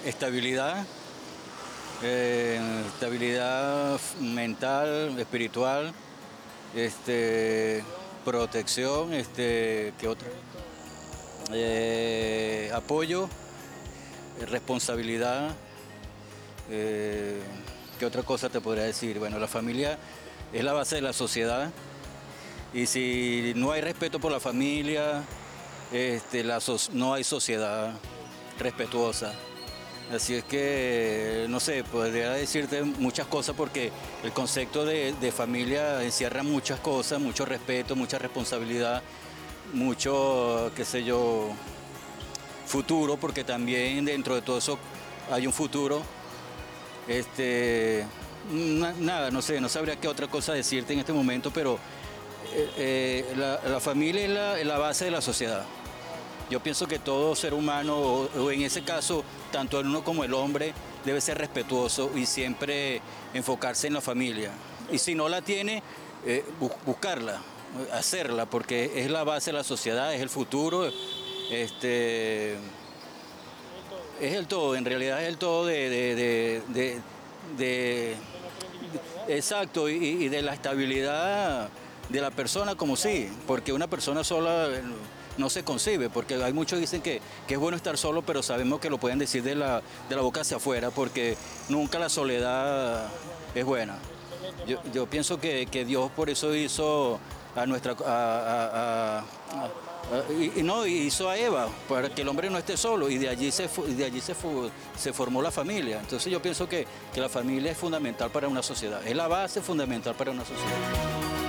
estabilidad, estabilidad mental, espiritual, protección, ¿qué otra? Apoyo, responsabilidad, ¿qué otra cosa te podría decir? Bueno, la familia es la base de la sociedad y si no hay respeto por la familia, no hay sociedad respetuosa. Así es que, no sé, podría decirte muchas cosas porque el concepto de familia encierra muchas cosas, mucho respeto, mucha responsabilidad, mucho, qué sé yo, futuro, porque también dentro de todo eso hay un futuro. Nada, no sé, no sabría qué otra cosa decirte en este momento, pero la familia es la base de la sociedad. Yo pienso que todo ser humano, o en ese caso, tanto el uno como el hombre, debe ser respetuoso y siempre enfocarse en la familia. Y si no la tiene, buscarla, hacerla, porque es la base de la sociedad, es el futuro, es el todo, en realidad es el todo de- exacto, y de la estabilidad de la persona como sí, porque una persona sola no se concibe, porque hay muchos que dicen que es bueno estar solo, pero sabemos que lo pueden decir de la boca hacia afuera, porque nunca la soledad es buena. Yo pienso que Dios por eso hizo a nuestra y no, y hizo a Eva para que el hombre no esté solo y de allí se formó la familia. Entonces yo pienso que la familia es fundamental para una sociedad, es la base fundamental para una sociedad.